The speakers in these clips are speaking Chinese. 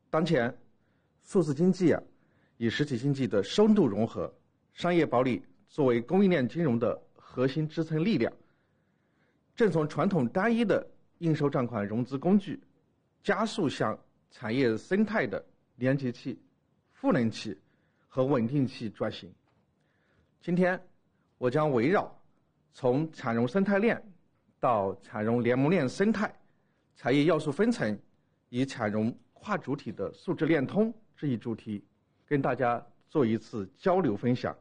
当前，数字经济与实体经济的深度融合，商业保利作为供应链金融的核心支撑力量，正从传统单一的应收账款融资工具，加速向产业生态的连接器、赋能器和稳定器转型。今天，我将围绕从产融生态链到产融联盟链生态、产业要素分层与产融跨主体的素质链通这一主题，跟大家做一次交流分享。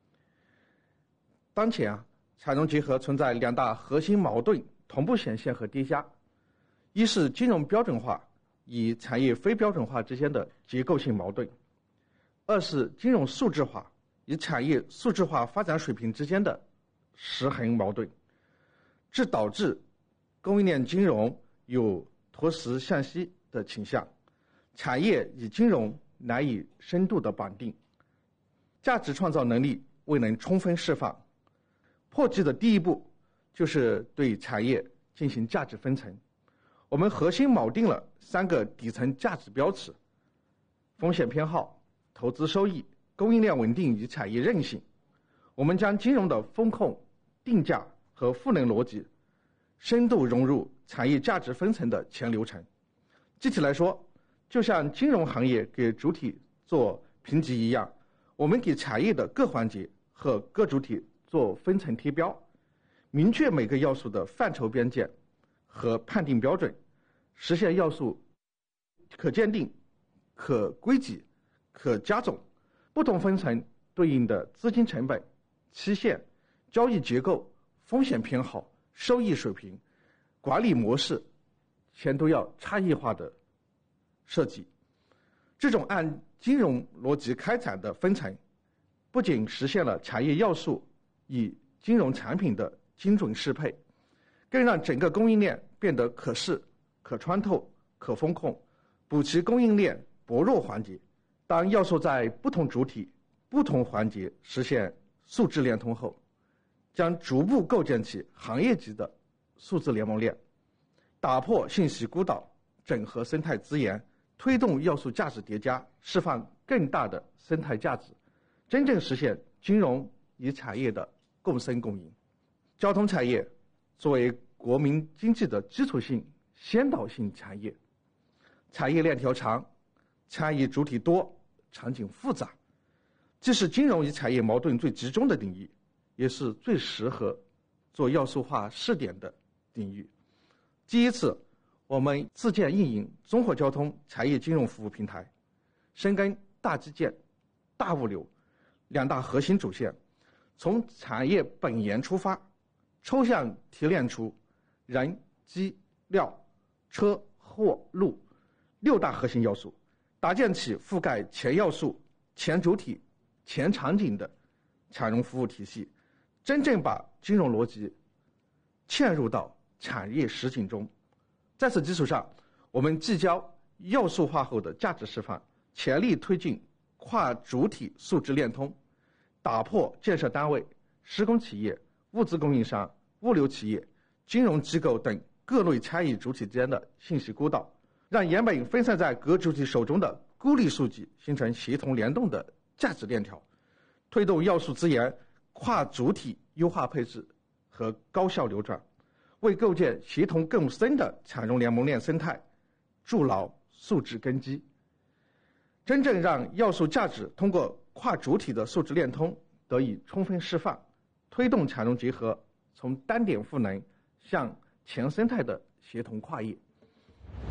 当前产融结合存在两大核心矛盾同步显现和叠加，一是金融标准化与产业非标准化之间的结构性矛盾，二是金融数字化与产业数字化发展水平之间的失衡矛盾，这导致供应链金融有脱实向西的倾向，产业与金融难以深度的绑定，价值创造能力未能充分释放。破局的第一步就是对产业进行价值分层。我们核心锚定了3个底层价值标尺：风险偏好、投资收益、供应链稳定与产业韧性。我们将金融的风控、定价和赋能逻辑深度融入产业价值分层的全流程。具体来说，就像金融行业给主体做评级一样，我们给产业的各环节和各主体做分层贴标，明确每个要素的范畴边界和判定标准，实现要素可鉴定、可归集、可加总。不同分层对应的资金成本、期限、交易结构、风险偏好、收益水平、管理模式，全都要差异化的设计。这种按金融逻辑开展的分层，不仅实现了产业要素与金融产品的精准适配，更让整个供应链变得可视、可穿透、可风控，补齐供应链薄弱环节。当要素在不同主体、不同环节实现素质链通后，将逐步构建起行业级的数字联盟链，打破信息孤岛，整合生态资源，推动要素价值叠加，释放更大的生态价值，真正实现金融与产业的共生共赢。交通产业作为国民经济的基础性、先导性产业，产业链条长，参与主体多，场景复杂，既是金融与产业矛盾最集中的领域，也是最适合做要素化试点的领域。第一次，我们自建运营综合交通产业金融服务平台，深耕大基建、大物流2大核心主线，从产业本源出发，抽象提炼出人、机、料、车、货、路6大核心要素，搭建起覆盖全要素、全主体、全场景的产融服务体系，真正把金融逻辑嵌入到产业实景中。在此基础上，我们聚焦要素化后的价值释放，全力推进跨主体素质链通，打破建设单位、施工企业、物资供应商、物流企业、金融机构等各类参与主体之间的信息孤岛，让原本分散在各主体手中的孤立数据形成协同联动的价值链条，推动要素资源跨主体优化配置和高效流转，为构建协同共生的产融联盟链生态筑牢素质根基，真正让要素价值通过跨主体的素质链通得以充分释放，推动产融结合从单点赋能向全生态的协同跨越。